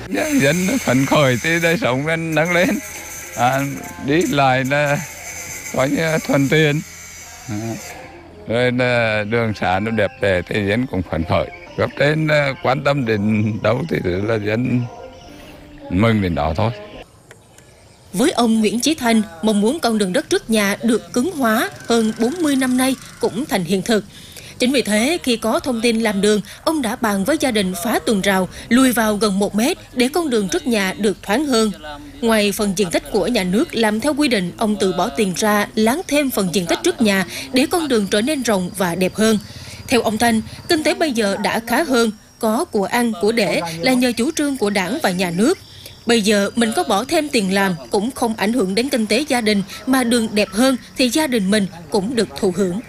Dân phấn khởi thì đời sống nâng lên, đi lại là có như thuận tiện, rồi là đường xá nó đẹp đẽ thì dân cũng phấn khởi. Cấp trên quan tâm đến đâu thì là dân mừng đến đó thôi. Với ông Nguyễn Chí Thanh, mong muốn con đường đất trước nhà được cứng hóa hơn 40 năm nay cũng thành hiện thực. Chính vì thế, khi có thông tin làm đường, ông đã bàn với gia đình phá tường rào, lùi vào gần 1 mét để con đường trước nhà được thoáng hơn. Ngoài phần diện tích của nhà nước làm theo quy định, ông tự bỏ tiền ra láng thêm phần diện tích trước nhà để con đường trở nên rộng và đẹp hơn. Theo ông Thanh, kinh tế bây giờ đã khá hơn, có của ăn, của để là nhờ chủ trương của Đảng và nhà nước. Bây giờ mình có bỏ thêm tiền làm cũng không ảnh hưởng đến kinh tế gia đình, mà đường đẹp hơn thì gia đình mình cũng được thụ hưởng.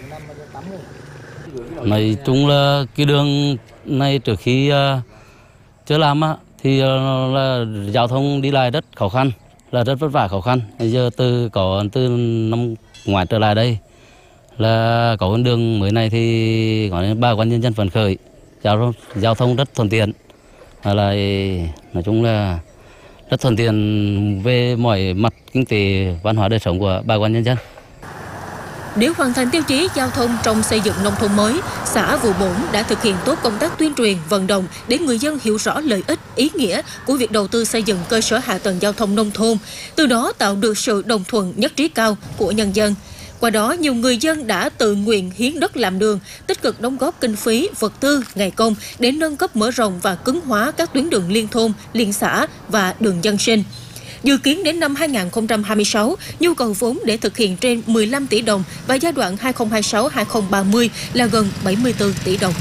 Nói chung là cái đường này trước khi chưa làm thì là giao thông đi lại rất khó khăn, là rất vất vả khó khăn. Bây giờ từ năm ngoái trở lại đây là có con đường mới này thì có bà con nhân dân phấn khởi, giao thông rất thuận tiện, là nói chung là rất thuận tiện về mọi mặt kinh tế, văn hóa đời sống của bà con nhân dân. Để hoàn thành tiêu chí giao thông trong xây dựng nông thôn mới, xã Vụ Bổn đã thực hiện tốt công tác tuyên truyền, vận động để người dân hiểu rõ lợi ích, ý nghĩa của việc đầu tư xây dựng cơ sở hạ tầng giao thông nông thôn, từ đó tạo được sự đồng thuận nhất trí cao của nhân dân. Qua đó, nhiều người dân đã tự nguyện hiến đất làm đường, tích cực đóng góp kinh phí, vật tư, ngày công để nâng cấp, mở rộng và cứng hóa các tuyến đường liên thôn, liên xã và đường dân sinh. Dự kiến đến năm 2026, nhu cầu vốn để thực hiện trên 15 tỷ đồng và giai đoạn 2026-2030 là gần 74 tỷ đồng.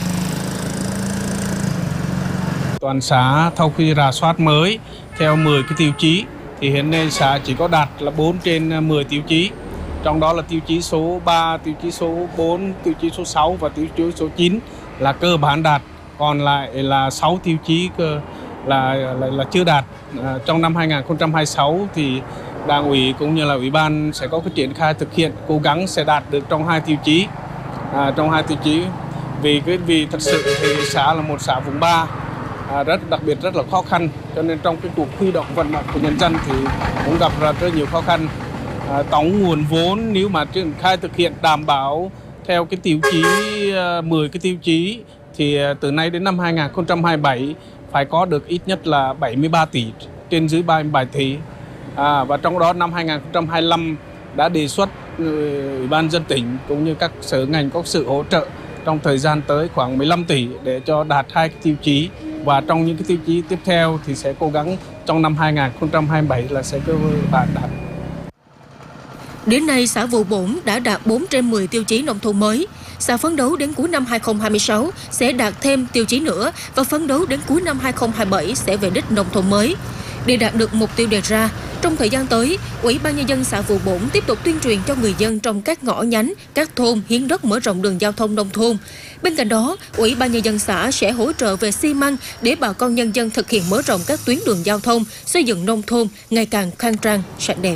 Toàn xã sau khi rà soát mới theo 10 cái tiêu chí thì hiện nay xã chỉ có đạt là 4 trên 10 tiêu chí. Trong đó là tiêu chí số 3, tiêu chí số 4, tiêu chí số 6 và tiêu chí số 9 là cơ bản đạt. Còn lại là 6 tiêu chí là chưa đạt. Trong năm 2026 thì Đảng ủy cũng như là Ủy ban sẽ có cái triển khai thực hiện, cố gắng sẽ đạt được trong 2 tiêu chí. Trong 2 tiêu chí vì thật sự thì xã là một xã vùng 3 đặc biệt rất là khó khăn, cho nên trong cái cuộc huy động vận động của nhân dân thì cũng gặp rất nhiều khó khăn. Tổng nguồn vốn nếu mà triển khai thực hiện đảm bảo theo cái tiêu chí 10 cái tiêu chí thì từ nay đến năm 2027 phải có được ít nhất là 73 tỷ, trên dưới 37 tỷ. Và trong đó năm 2025 đã đề xuất Ủy ban nhân dân tỉnh cũng như các sở ngành có sự hỗ trợ trong thời gian tới khoảng 15 tỷ để cho đạt 2 cái tiêu chí. Và trong những cái tiêu chí tiếp theo thì sẽ cố gắng trong năm 2027 là sẽ cơ bản đạt. Đến nay, xã Vụ Bổn đã đạt 4 trên 10 tiêu chí nông thôn mới. Xã phấn đấu đến cuối năm 2026 sẽ đạt thêm tiêu chí nữa và phấn đấu đến cuối năm 2027 sẽ về đích nông thôn mới. Để đạt được mục tiêu đề ra, trong thời gian tới, Ủy ban Nhân dân xã Vụ Bổn tiếp tục tuyên truyền cho người dân trong các ngõ nhánh, các thôn hiến đất mở rộng đường giao thông nông thôn. Bên cạnh đó, Ủy ban Nhân dân xã sẽ hỗ trợ về xi măng để bà con nhân dân thực hiện mở rộng các tuyến đường giao thông, xây dựng nông thôn ngày càng khang trang, sạch đẹp.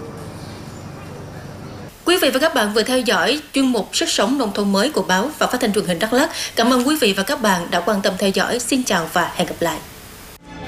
Quý vị và các bạn vừa theo dõi chuyên mục Sức sống nông thôn mới của báo và Phát thanh Truyền hình Đắk Lắk. Cảm ơn quý vị và các bạn đã quan tâm theo dõi. Xin chào và hẹn gặp lại.